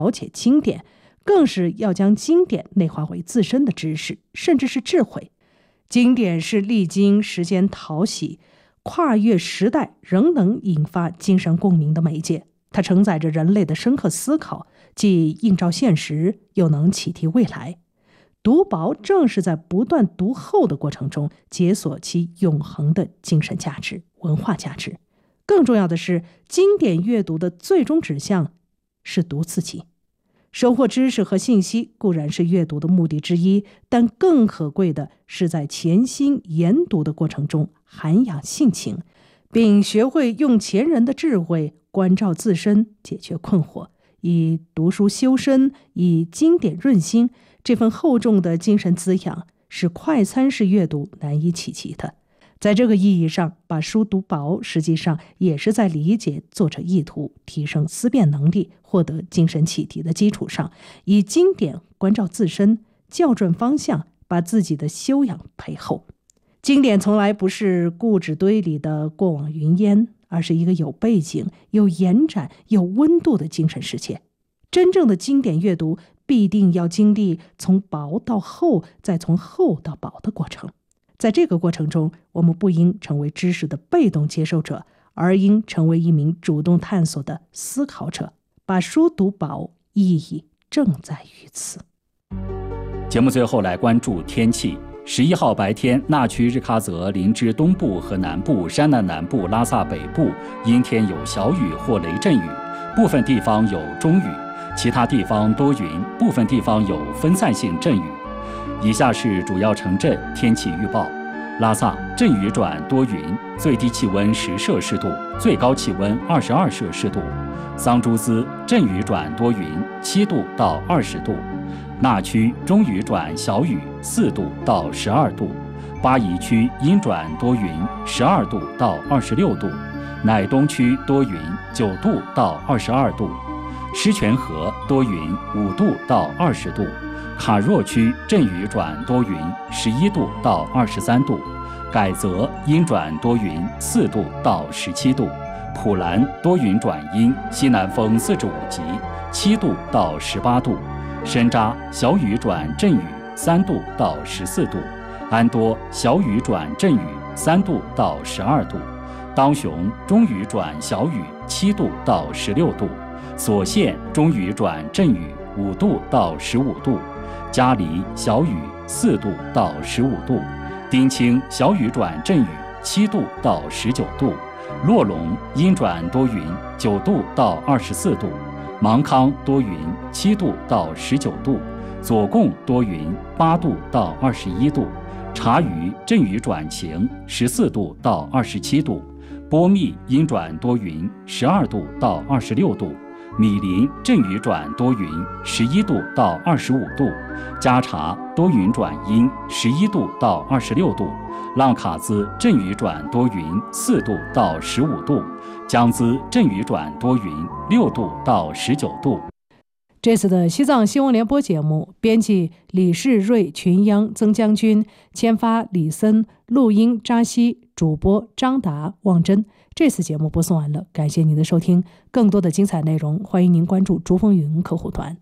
且经典，更是要将经典内化为自身的知识，甚至是智慧。经典是历经时间淘洗，跨越时代仍能引发精神共鸣的媒介。它承载着人类的深刻思考，既映照现实，又能启迪未来。读薄正是在不断读厚的过程中解锁其永恒的精神价值、文化价值。更重要的是，经典阅读的最终指向是读自己。收获知识和信息固然是阅读的目的之一，但更可贵的是在潜心研读的过程中涵养性情，并学会用前人的智慧关照自身，解决困惑，以读书修身，以经典润心。这份厚重的精神滋养是快餐式阅读难以企及的。在这个意义上，把书读薄实际上也是在理解作者意图，提升思辨能力，获得精神启迪的基础上，以经典关照自身，校准方向，把自己的修养培厚。经典从来不是故纸堆里的过往云烟，而是一个有背景、有延展、有温度的精神世界。真正的经典阅读必定要经历从薄到厚，再从厚到薄的过程。在这个过程中，我们不应成为知识的被动接受者，而应成为一名主动探索的思考者。把书读薄，意义正在于此。 节目最后来关注天气。11号白天，那曲日喀则、林芝东部和南部、山南南部、拉萨北部阴天有小雨或雷阵雨，部分地方有中雨，其他地方多云，部分地方有分散性阵雨。以下是主要城镇天气预报：拉萨阵雨转多云，最低气温10摄氏度，最高气温22摄氏度；桑珠孜阵雨转多云，7度到20度；那曲中雨转小雨，4度到12度；巴宜区阴转多云，12度到26度；乃东区多云，9度到22度；狮泉河多云，5度到20度；卡若区阵雨转多云，11度到23度；改则阴转多云，4度到17度；普兰多云转阴，西南风4至5级，7度到18度；深扎小雨转阵雨，3度到14度；安多小雨转阵雨，3度到12度；当雄中雨转小雨，7度到16度；所县中雨转阵雨，5度到15度；嘉黎小雨4度到15度；丁清小雨转阵雨，7度到19度；洛龙阴转多云，9度到24度；芒康多云，7度到19度；左贡多云，8度到21度；察隅阵雨转晴，14度到27度；波密阴转多云，12度到26度；米林阵雨转多云，11度到25度；加查多云转阴，11度到26度；浪卡兹阵雨转多云，4度到15度；江孜阵雨转多云，6度到19度。 这次的西藏新闻联播节目，编辑李世瑞、群央、曾将军，签发李森，录音扎西，主播张达、望真。这次节目播送完了，感谢您的收听。更多的精彩内容，欢迎您关注竹风云客户端。